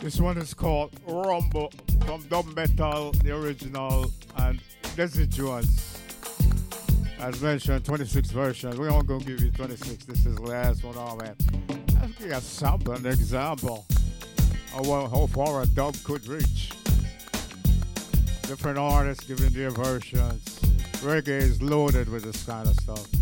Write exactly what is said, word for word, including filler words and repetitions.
This one is called Rumble from Dub Metal, the original, and Desi Jones. As mentioned, twenty-six versions. We're not going to give you twenty-six. This is the last one. Oh, man. Let's give you a sample, an example of how far a dub could reach. Different artists giving their versions. Reggae is loaded with this kind of stuff.